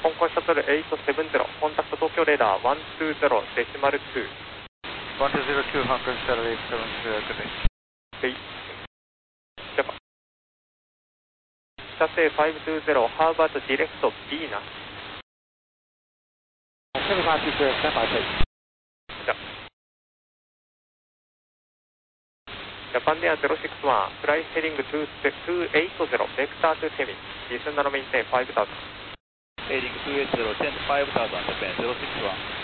香港シャトル870、コンタクト東京レーダー120デシマル2。 120 Hong Kong Shuttle 870, good day. はい。ジャパン。射程520、ハーバードディレクト B な。 7520, stand by please. ジャパンデア061、フライヘリング280、ベクター2セミ、リスナーのメインテン5000。 Heading 280, 10 5000, Japan 061.